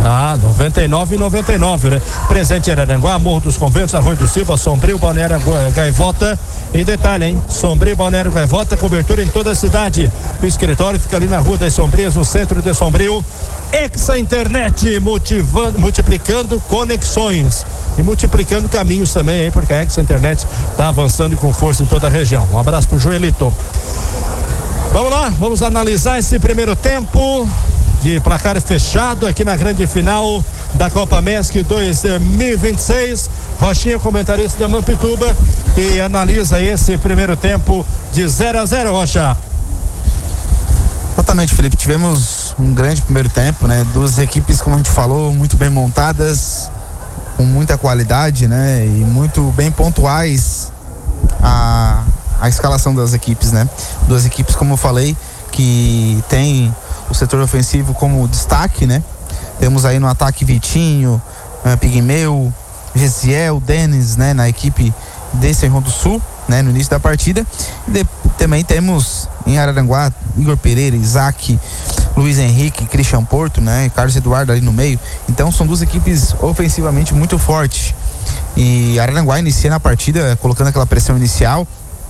99 e 99, né? Presente em Araranguá, Morro dos Conventos, Arroio do Silva, Sombrio, Balneário Gaivota. E detalhe, hein? Sombrio, Balneário Gaivota, cobertura em toda a cidade. O escritório fica ali na Rua das Sombrias, no centro de Sombrio. Exa Internet, multiplicando conexões e multiplicando caminhos também, hein? Porque a Exa Internet está avançando com força em toda a região. Um abraço pro Joelito. Vamos lá, vamos analisar esse primeiro tempo de placar fechado aqui na grande final da Copa MESC 2026. Rochinha, comentarista da Mampituba, e analisa esse primeiro tempo de 0-0, Rocha. Exatamente, Felipe, tivemos um grande primeiro tempo, né? Duas equipes, como a gente falou, muito bem montadas, com muita qualidade, né? E muito bem pontuais a escalação das equipes, né? Duas equipes, como eu falei, que tem o setor ofensivo como destaque, né? Temos aí no ataque Vitinho, Pigmeu, Gesiel, Denis, né? Na equipe de São João do Sul, né? No início da partida. Também temos em Araranguá Igor Pereira, Isaac, Luiz Henrique, Christian Porto, né? Carlos Eduardo ali no meio. Então são duas equipes ofensivamente muito fortes. E Araranguá inicia na partida colocando aquela pressão inicial,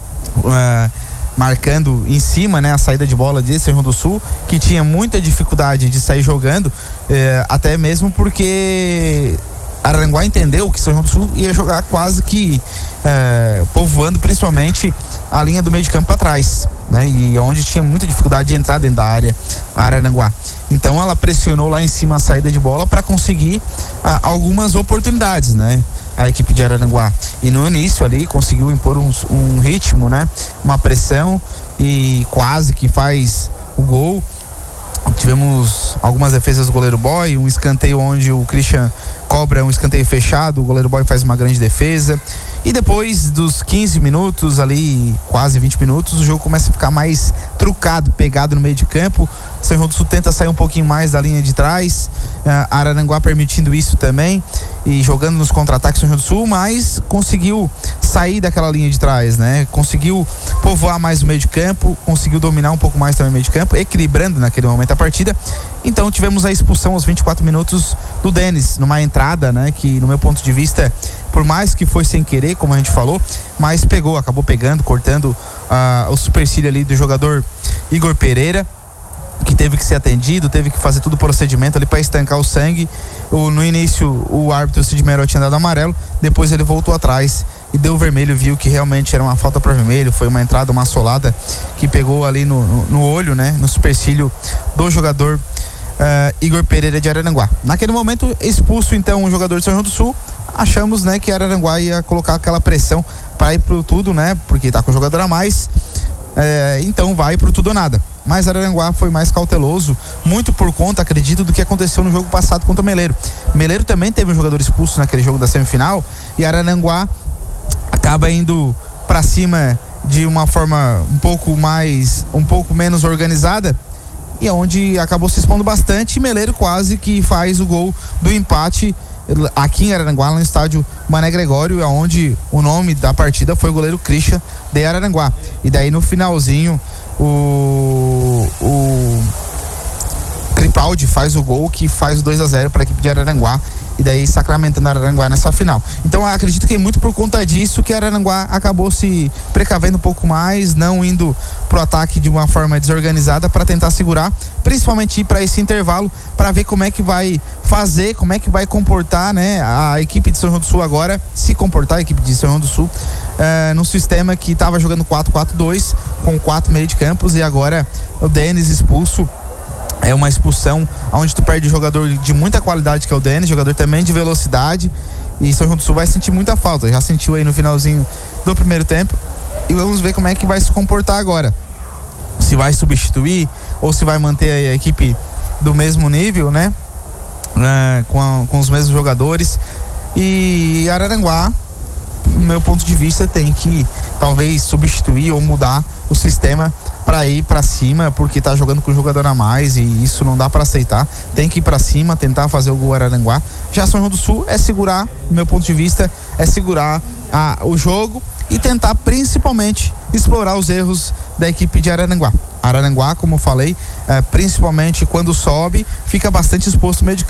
marcando em cima, né, a saída de bola de São João do Sul, que tinha muita dificuldade de sair jogando, até mesmo porque Araranguá entendeu que São João do Sul ia jogar quase que povoando principalmente a linha do meio de campo para trás, né, e onde tinha muita dificuldade de entrar dentro da área Araranguá. Então ela pressionou lá em cima a saída de bola para conseguir algumas oportunidades, né, a equipe de Araranguá. E no início ali conseguiu impor um ritmo, né, uma pressão, e quase que faz o gol. Tivemos algumas defesas do goleiro Boy, um escanteio onde o Christian cobra um escanteio fechado, o goleiro Boy faz uma grande defesa. E depois dos 15 minutos ali, quase 20 minutos, o jogo começa a ficar mais trucado, pegado no meio de campo. São João do Sul tenta sair um pouquinho mais da linha de trás, Araranguá permitindo isso também e jogando nos contra-ataques São João do Sul, mas conseguiu sair daquela linha de trás, né? Conseguiu povoar mais o meio de campo, conseguiu dominar um pouco mais também o meio de campo, equilibrando naquele momento a partida. Então tivemos a expulsão aos 24 minutos do Denis, numa entrada, né, que no meu ponto de vista, por mais que foi sem querer, como a gente falou, mas acabou pegando, cortando o supercílio ali do jogador Igor Pereira, que teve que ser atendido, teve que fazer todo o procedimento ali para estancar o sangue. No início o árbitro Cid Mero tinha dado amarelo, depois ele voltou atrás e deu vermelho, viu que realmente era uma falta para vermelho, foi uma entrada, uma solada que pegou ali no olho, né, no supercílio do jogador Igor Pereira de Araranguá. Naquele momento expulso então o jogador de São João do Sul. Achamos, né, que Araranguá ia colocar aquela pressão para ir pro tudo, né, porque tá com o jogador a mais, então vai pro tudo ou nada. Mas Araranguá foi mais cauteloso, muito por conta, acredito, do que aconteceu no jogo passado contra o Meleiro. Meleiro também teve um jogador expulso naquele jogo da semifinal, e Araranguá acaba indo para cima de uma forma um pouco menos organizada, e onde acabou se expondo bastante. Meleiro quase que faz o gol do empate aqui em Araranguá, no estádio Mané Gregório, onde o nome da partida foi o goleiro Christian de Araranguá. E daí no finalzinho o Cripaldi faz o gol que faz o 2-0 para a equipe de Araranguá, e daí sacramentando Araranguá nessa final. Então acredito que é muito por conta disso que Araranguá acabou se precavendo um pouco mais, não indo pro ataque de uma forma desorganizada para tentar segurar, principalmente ir para esse intervalo, para ver como é que vai fazer, como é que vai comportar, né, a equipe de São João do Sul agora, se comportar a equipe de São João do Sul num sistema que estava jogando 4-4-2 com 4 meio de campos, e agora o Denis expulso. É uma expulsão onde tu perde jogador de muita qualidade, que é o Denis, jogador também de velocidade, e São João do Sul vai sentir muita falta. Já sentiu aí no finalzinho do primeiro tempo, e vamos ver como é que vai se comportar agora. Se vai substituir ou se vai manter a equipe do mesmo nível, né? Com os mesmos jogadores. E Araranguá, do meu ponto de vista, tem que talvez substituir ou mudar o sistema para ir para cima, porque tá jogando com o jogador a mais, e isso não dá para aceitar. Tem que ir para cima, tentar fazer o gol Araranguá. Já São João do Sul é segurar, do meu ponto de vista, é segurar o jogo e tentar principalmente explorar os erros da equipe de Araranguá. Araranguá, como eu falei, principalmente quando sobe, fica bastante exposto no meio de